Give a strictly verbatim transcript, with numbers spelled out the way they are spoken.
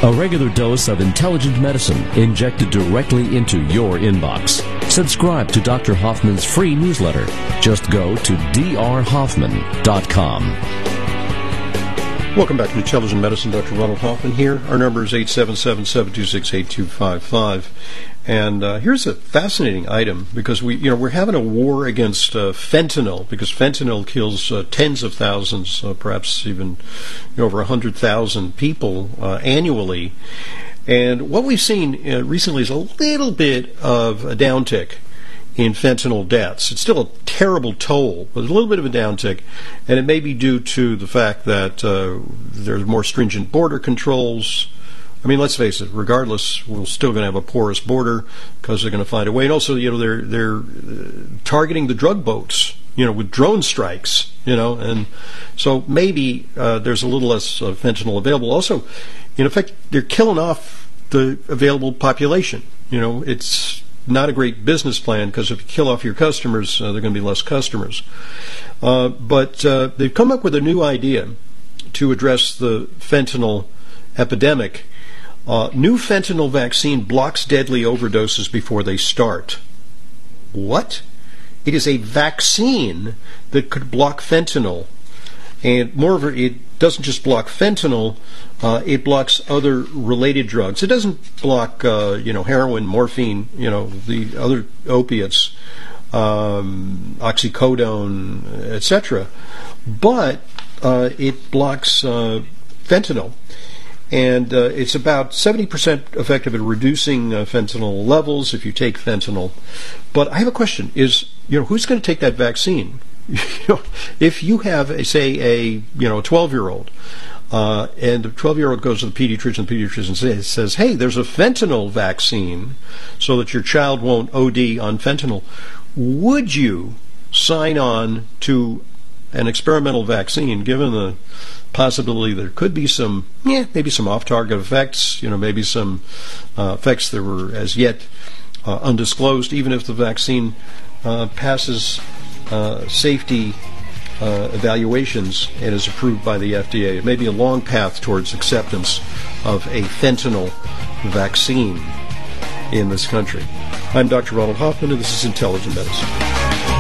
A regular dose of intelligent medicine injected directly into your inbox. Subscribe to Doctor Hoffman's free newsletter. Just go to d r hoffman dot com. Welcome back to Intelligent Medicine. Doctor Ronald Hoffman here. Our number is eight seven seven, seven two six, eight two five five. And uh, here's a fascinating item, because we, you know, we're having a war against uh, fentanyl, because fentanyl kills uh, tens of thousands, uh, perhaps even you know, over one hundred thousand people uh, annually. And what we've seen uh, recently is a little bit of a downtick in fentanyl deaths. It's still a terrible toll, but a little bit of a downtick, and it may be due to the fact that uh, there's more stringent border controls. I mean, let's face it, regardless, we're still going to have a porous border because they're going to find a way. And also, you know, they're they're uh, targeting the drug boats, you know, with drone strikes, you know, and so maybe uh, there's a little less uh, fentanyl available. Also, in effect, they're killing off the available population. You know, it's not a great business plan, because if you kill off your customers, uh, there are going to be less customers. Uh, but uh, they've come up with a new idea to address the fentanyl epidemic. Uh, new fentanyl vaccine blocks deadly overdoses before they start. What? It is a vaccine that could block fentanyl. And moreover, it doesn't just block fentanyl, uh, it blocks other related drugs. It doesn't block, uh, you know, heroin, morphine, you know, the other opiates, um, oxycodone, et cetera. But uh, it blocks uh, fentanyl. And uh, it's about seventy percent effective at reducing uh, fentanyl levels if you take fentanyl. But I have a question: Is you know who's going to take that vaccine? You know, if you have, a, say, a you know a twelve-year-old, uh, and the twelve-year-old goes to the pediatrician, the pediatrician says, says, "Hey, there's a fentanyl vaccine, so that your child won't O D on fentanyl," would you sign on to an experimental vaccine, given the possibility there could be some, yeah, maybe some off-target effects, you know, maybe some uh, effects that were as yet uh, undisclosed, even if the vaccine uh, passes uh, safety uh, evaluations and is approved by the F D A? It may be a long path towards acceptance of a fentanyl vaccine in this country. I'm Doctor Ronald Hoffman, and this is Intelligent Medicine.